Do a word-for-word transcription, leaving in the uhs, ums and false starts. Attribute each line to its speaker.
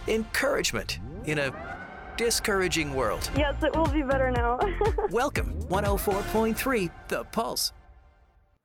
Speaker 1: encouragement in a discouraging world.
Speaker 2: Yes, it will be better now.
Speaker 1: Welcome, one oh four point three The Pulse.